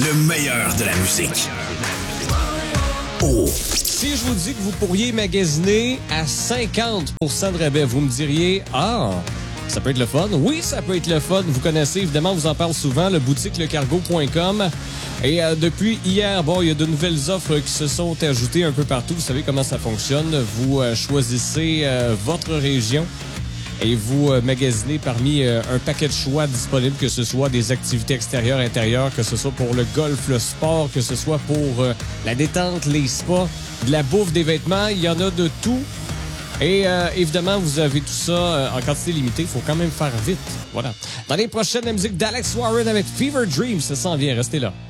Le meilleur de la musique. Oh. Si je vous dis que vous pourriez magasiner à 50% de rabais, vous me diriez « Ah, ça peut être le fun. » Oui, ça peut être le fun. Vous connaissez, évidemment, on vous en parle souvent, le boutique lecargo.com. Et depuis hier, il y a de nouvelles offres qui se sont ajoutées un peu partout. Vous savez comment ça fonctionne. Vous choisissez votre région et vous magasinez parmi un paquet de choix disponibles, que ce soit des activités extérieures, intérieures, que ce soit pour le golf, le sport, que ce soit pour la détente, les spas, de la bouffe, des vêtements. Il y en a de tout. Et évidemment, vous avez tout ça en quantité limitée. Il faut quand même faire vite. Voilà. Dans les prochaines, la musique d'Alex Warren avec Fever Dream, ça s'en vient. Restez là.